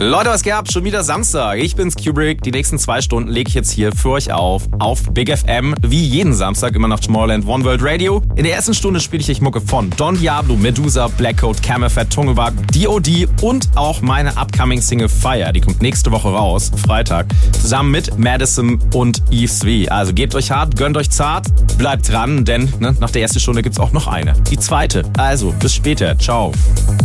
Leute, was geht ab? Schon wieder Samstag. Ich bin's, Kubrick. Die nächsten 2 Stunden lege ich jetzt hier für euch auf Big FM. Wie jeden Samstag, immer nach Tomorrowland One World Radio. In der ersten Stunde spiele ich euch Mucke von Don Diablo, Medusa, Blackcoat, Camelphat, Tungewaag, D.O.D. und auch meine upcoming Single Fire. Die kommt nächste Woche raus, Freitag, zusammen mit Madison und Yves V. Also gebt euch hart, gönnt euch zart, bleibt dran, denn nach der ersten Stunde gibt's auch noch eine. Die zweite. Also, bis später. Ciao.